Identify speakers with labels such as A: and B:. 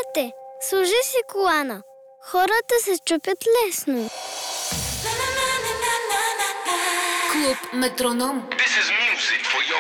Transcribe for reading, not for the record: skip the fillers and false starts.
A: Спрете! Служи си колана. Хората се чупят лесно.
B: Клуб Метроном.
C: This is music for your